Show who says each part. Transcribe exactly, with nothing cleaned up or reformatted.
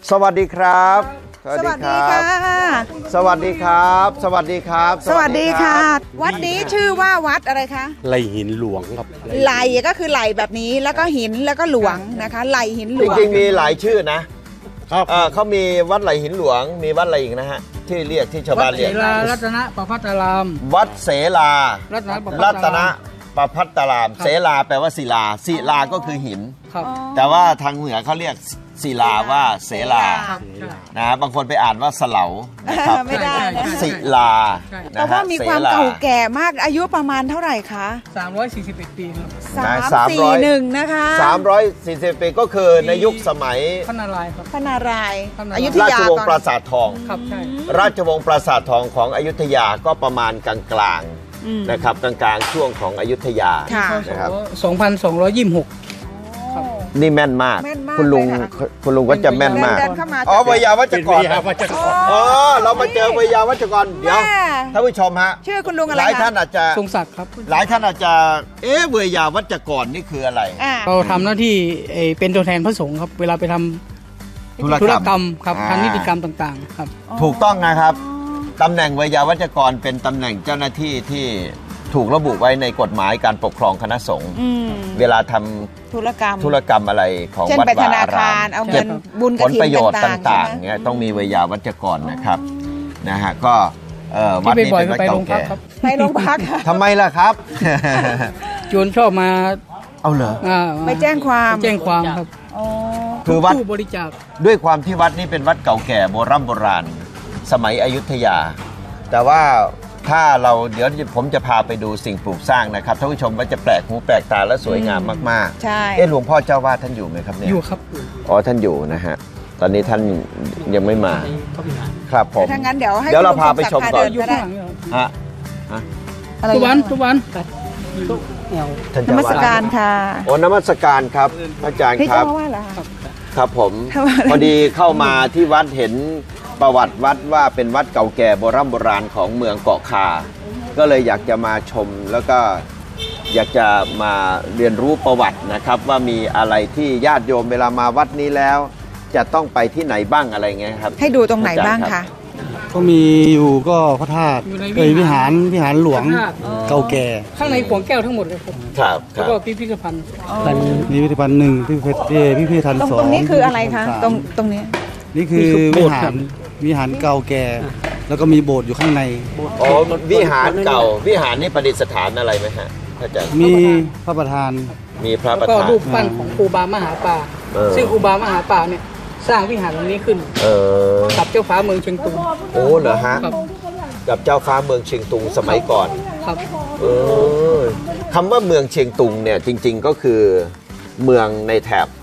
Speaker 1: สวัสดีครับ
Speaker 2: สวัสดีค่ะ
Speaker 1: สวัสดีครับสวัสดีครับ
Speaker 2: สวัสดีค่ะวัดนี้ชื่อว่าวัดอะไรคะ
Speaker 3: ไหลหินหลวงครับ
Speaker 2: ไหลก็คือไหลแบบนี้แล้วก็หินแล้วก็หลวงนะคะไหลหินหลวง
Speaker 1: จริงๆมีหลายชื่อนะครับเขามีวัดไหลหินหลวงมีวัดอะไรอีกนะฮะที่เรียกที่ชาวบ้านเรียก
Speaker 4: วัดเสลารัตนประพัตตาราม
Speaker 1: วัดเสลา
Speaker 4: รัตนประพัต
Speaker 1: รัตน
Speaker 4: ตาราม
Speaker 1: ประพัตตารามเสลาแปลว่าศิลาศิลาก็คือหิน
Speaker 4: ครับ
Speaker 1: แต่ว่าทางเหนือเขาเรียกศิลาว่าเสลานะบางคนไปอ่านว่าสลานะครับ
Speaker 2: ไม่ได้นะ
Speaker 1: ศิลา
Speaker 2: แต่ว่ามีความเก่าแก่มากอายุประมาณเท่าไหร่คะ
Speaker 4: สามร้อยสี่สิบเอ็ดปีครับ
Speaker 2: สามสี่หนึ่งนะคะ
Speaker 1: สามร้อยสี่สิบปีก็คือในยุคสมัย
Speaker 4: พระนารายณ์ครับ
Speaker 2: พระนารายณ์อยุธ
Speaker 1: รา
Speaker 2: ยา
Speaker 1: ชวงศ์ปราสาททอง
Speaker 4: ครับใช่
Speaker 1: ราชวงศ์ปราสาททองของอยุธยาก็ประมาณกลางๆนะครับกลางๆช่วงของอยุธยา
Speaker 4: นะครับสองพันสองร้อยยี่สิบหก
Speaker 1: นี่แม่นมากคุณลุงคุณลุงก็จะแม่นมากอ๋อวิยาวัจกรอ๋อเรามาเจอวิยาวัจกรเดี๋ยวท่านผู้ชมฮะ
Speaker 2: ชื่อคุณลุงอะไร
Speaker 1: หลายท่านอาจจะ
Speaker 4: ทรงศักดิ์ครับ
Speaker 1: หลายท่านอาจจะเอ๊ะวิยาวัจกรนี่คืออะไร
Speaker 4: เราทำหน้าที่เป็นตัวแทนพระสงฆ์ครับเวลาไปทำธุรกรรมครับทำนิติกรรมต่างๆครับ
Speaker 1: ถูกต้องนะครับตำแหน่งวิยาวัจกรเป็นตำแหน่งเจ้าหน้าที่ที่ถูกระบุไว้ในกฎหมายการปกครองคณะสงฆ์เวลาทำ
Speaker 2: ธุรกรรม
Speaker 1: ธุรกรรมอะไรของวัดวาอาราม
Speaker 2: เอาเงินบุญ
Speaker 1: ผลประโยชน์ต่างๆเนี่ยต้องมีวิยาวัจกรนะครับนะฮะก็วัดนี้เป็นวัดเก่าแก่
Speaker 2: ไปโรงพัก
Speaker 1: ทำไมล่ะครับ
Speaker 4: โจรชอบมา
Speaker 1: เอาเหรอ
Speaker 2: ไปแจ้งความ
Speaker 4: แจ้งความครับ
Speaker 1: คือวัด
Speaker 4: บริจาค
Speaker 1: ด้วยความที่วัดนี้เป็นวัดเก่าแก่โบราณโบราณสมัยอยุธยาแต่ว่าถ้าเราเดี๋ยวผมจะพาไปดูสิ่งปลูกสร้างนะครับท่านผู้ชมว่าจะแปลกหูแปลกตาและสวยงามมาก
Speaker 2: ๆใช่
Speaker 1: เอ๊ะหลวงพ่อเจ้าวาดท่านอยู่ไหมครับเนี่ย
Speaker 4: อยู่ครับ
Speaker 1: อ๋อท่านอยู่นะฮะตอนนี้ท่านยังไม่มาครับผม
Speaker 2: ถ้างั้นเดี๋ยวให้
Speaker 1: เดี๋ยวเราพาไปชมก่อนฮะ
Speaker 4: ทุกวันทุกวัน
Speaker 2: นมัสการค่ะ
Speaker 1: โอ้นมัสการครับอาจารย์ครับครับผมพอดีเข้ามาที่วัดเห็นประวัติวัดว่าเป็นวัดเก่าแก่โบราณโบราณของเมืองเกาะคาก็เลยอยากจะมาชมแล้วก็อยากจะมาเรียนรู้ประวัตินะครับว่ามีอะไรที่ญาติโยมเวลามาวัดนี้แล้วจะต้องไปที่ไหนบ้างอะไรเงี้ยครับ
Speaker 2: ให้ดูตรงไหนบ้างคะ
Speaker 3: ก็มีอยู่ก็พระธาตุเอยวิหารวิหารหลวงเก่าแก่
Speaker 4: ข้างในขวงแก้วทั้งหมดเลยครับ
Speaker 1: ครับ
Speaker 4: แล้วก็พิพิธภัณฑ์
Speaker 3: พิพิธภัณฑ์หนึ่งพิพิธพิพิธภัณฑ์สอง
Speaker 2: ตรงนี้คืออะไรคะตรงตรงนี้
Speaker 3: นี่คือวิหารวิหารเก่าแก่แล้วก็มีโบสถ์อยู่ข้างใน
Speaker 1: อ๋อวิหารเก่าวิหารนี่ประดิษฐานอะไรไหมฮะอาจารย์
Speaker 3: มีพระประธาน
Speaker 1: มีพระประธาน
Speaker 4: แล้วก็รูปปั้นของครูบามหาป่าซึ่งครูบามหาป่าเนี่ยสร้างวิหารตรงนี้ขึ้นกับเจ้าฟ้าเมืองเชียงตุง
Speaker 1: โอ้เหรอฮะกับเจ้าฟ้าเมืองเชียงตุงสมัยก่อน
Speaker 4: ครับ
Speaker 1: เออคำว่าเมืองเชียงตุงเนี่ยจริงๆก็คือเมืองในแถบ